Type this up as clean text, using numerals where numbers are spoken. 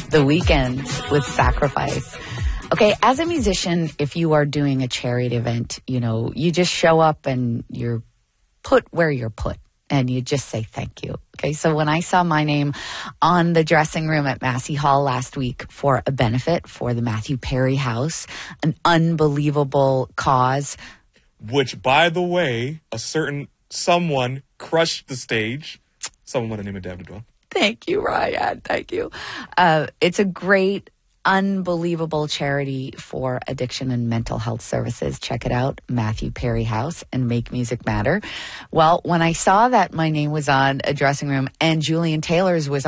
The Weeknd with Sacrifice. Okay, as a musician, if you are doing a charity event, you just show up and you're put where you're put and you just say thank you. Okay, so when I saw my name on the dressing room at Massey Hall last week for a benefit for the Matthew Perry House, an unbelievable cause. Which, by the way, a certain someone crushed the stage. Someone by the name of David Dwell. Thank you, Ryan. Thank you. It's a great, unbelievable charity for addiction and mental health services. Check it out, Matthew Perry House, and Make Music Matter. Well, when I saw that my name was on a dressing room and Julian Taylor's was